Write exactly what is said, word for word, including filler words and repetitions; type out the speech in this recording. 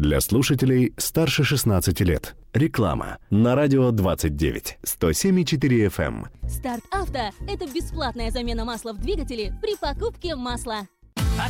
Для слушателей старше шестнадцати лет. Реклама на радио двадцать девять, сто семь и четыре эф эм. Старт Авто – это бесплатная замена масла в двигателе при покупке масла.